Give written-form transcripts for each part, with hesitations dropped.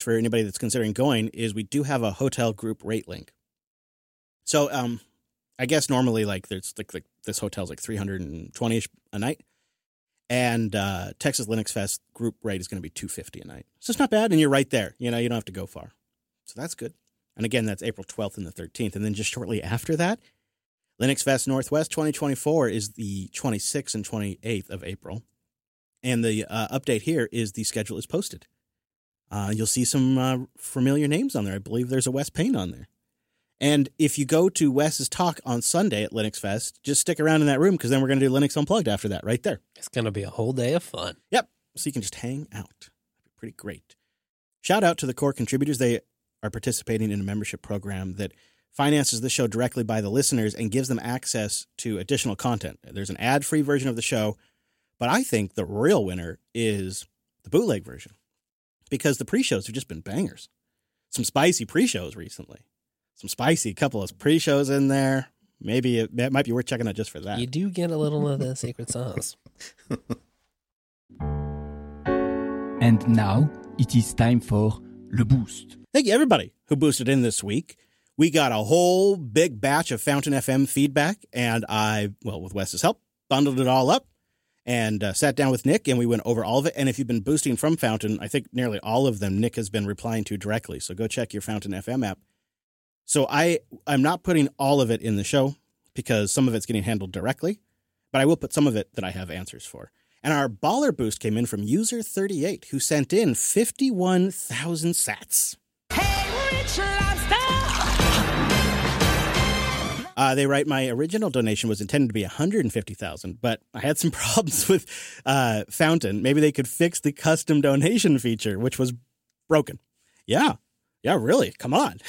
for anybody that's considering going is we do have a hotel group rate link. So I guess normally like there's like this hotel's like $320-ish a night. And Texas Linux Fest group rate is going to be $250 a night. So it's not bad, and you're right there. You don't have to go far. So that's good. And again, that's April 12th and the 13th. And then just shortly after that, Linux Fest Northwest 2024 is the 26th and 28th of April. And the update here is the schedule is posted. You'll see some familiar names on there. I believe there's a Wes Payne on there. And if you go to Wes's talk on Sunday at Linux Fest, just stick around in that room because then we're going to do Linux Unplugged after that right there. It's going to be a whole day of fun. Yep. So you can just hang out. That'd be pretty great. Shout out to the core contributors. They are participating in a membership program that finances the show directly by the listeners and gives them access to additional content. There's an ad-free version of the show, but I think the real winner is the bootleg version because the pre-shows have just been bangers. Some spicy pre-shows recently. Some spicy couple of pre-shows in there. Maybe that might be worth checking out just for that. You do get a little of the secret sauce. And now it is time for Le Boost. Thank you, everybody who boosted in this week. We got a whole big batch of Fountain FM feedback, and I, with Wes's help, bundled it all up and sat down with Nick, and we went over all of it. And if you've been boosting from Fountain, I think nearly all of them Nick has been replying to directly. So go check your Fountain FM app. So I'm not putting all of it in the show because some of it's getting handled directly, but I will put some of it that I have answers for. And our baller boost came in from user38, who sent in 51,000 sats. Hey, Rich Lobster! They write, my original donation was intended to be 150,000, but I had some problems with Fountain. Maybe they could fix the custom donation feature, which was broken. Yeah, really. Come on.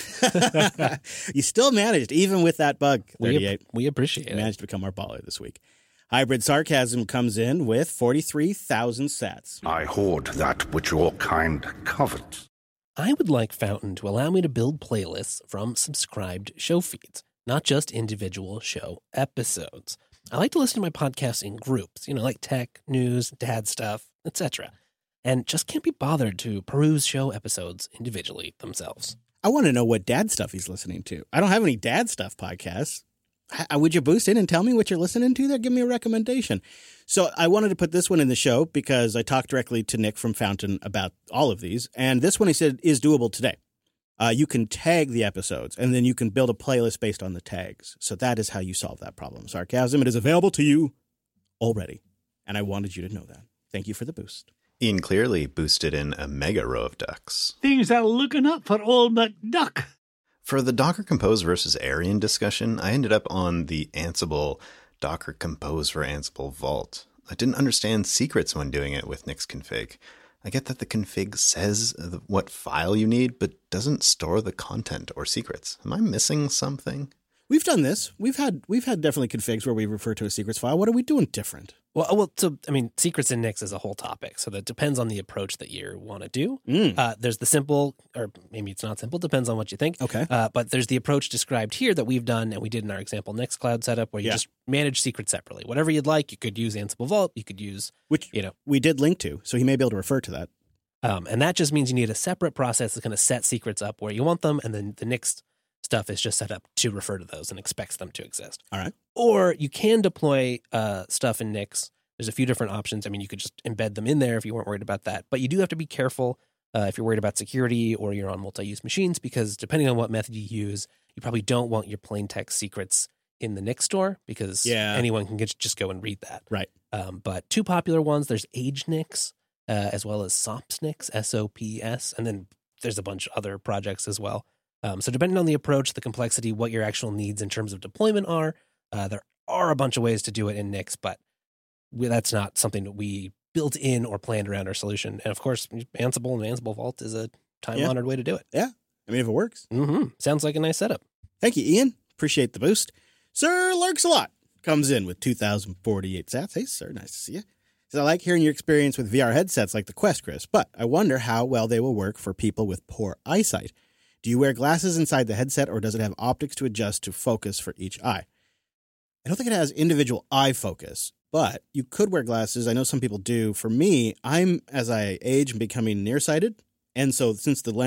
You still managed, even with that bug, 38. We appreciate it. You managed to become our baller this week. Hybrid Sarcasm comes in with 43,000 sats. I hoard that which your kind covet. I would like Fountain to allow me to build playlists from subscribed show feeds, not just individual show episodes. I like to listen to my podcasts in groups, like tech, news, dad stuff, etc. And just can't be bothered to peruse show episodes individually themselves. I want to know what dad stuff he's listening to. I don't have any dad stuff podcasts. Would you boost in and tell me what you're listening to there? Give me a recommendation. So I wanted to put this one in the show because I talked directly to Nick from Fountain about all of these. And this one, he said, is doable today. You can tag the episodes, and then you can build a playlist based on the tags. So that is how you solve that problem. Sarcasm, it is available to you already. And I wanted you to know that. Thank you for the boost. Ian clearly boosted in a mega row of ducks. Things are looking up for old McDuck. For the Docker Compose versus Arian discussion, I ended up on the Ansible Docker Compose for Ansible Vault. I didn't understand secrets when doing it with Nix config. I get that the config says what file you need, but doesn't store the content or secrets. Am I missing something? We've done this. We've had definitely configs where we refer to a secrets file. What are we doing different? Well, secrets in Nix is a whole topic, so that depends on the approach that you want to do. There's the simple, or maybe it's not simple, depends on what you think. Okay. But there's the approach described here that we've done, and we did in our example Nextcloud setup, where you just manage secrets separately. Whatever you'd like, you could use Ansible Vault, you could use, we did link to, so he may be able to refer to that. And that just means you need a separate process that's going to set secrets up where you want them, and then the Nix stuff is just set up to refer to those and expects them to exist. All right. Or you can deploy stuff in Nix. There's a few different options. I mean, you could just embed them in there if you weren't worried about that. But you do have to be careful if you're worried about security or you're on multi-use machines, because depending on what method you use, you probably don't want your plain text secrets in the Nix store, because anyone can just go and read that. Right. But two popular ones, there's AgeNix as well as SOPsNix, SOPS, and then there's a bunch of other projects as well. So depending on the approach, the complexity, what your actual needs in terms of deployment are, there are a bunch of ways to do it in Nix, but that's not something that we built in or planned around our solution. And of course, Ansible and Ansible Vault is a time-honored way to do it. Yeah. I mean, if it works. Mm-hmm. Sounds like a nice setup. Thank you, Ian. Appreciate the boost. Sir Lurks-a-Lot comes in with 2,048 sats. Hey, sir, nice to see you. Says, I like hearing your experience with VR headsets like the Quest, Chris, but I wonder how well they will work for people with poor eyesight. Do you wear glasses inside the headset, or does it have optics to adjust to focus for each eye? I don't think it has individual eye focus, but you could wear glasses. I know some people do. For me, as I age, I'm becoming nearsighted. And so since the lens